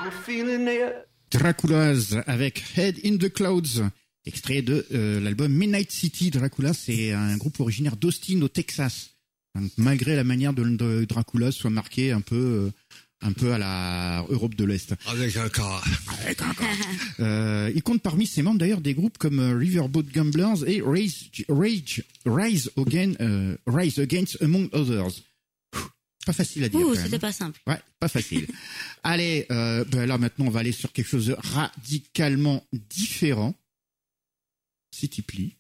Dracula's avec Head in the Clouds, extrait de l'album Midnight City. Dracula, c'est un groupe originaire d'Austin au Texas. Donc, malgré la manière de Dracula soit marqué un peu à la Europe de l'Est. Avec un cas. Il compte parmi ses membres d'ailleurs des groupes comme Riverboat Gamblers et Rise Against among others. Pas facile à dire. C'était pas simple. Ouais, pas facile. Allez, là maintenant on va aller sur quelque chose de radicalement différent. Si tu plies.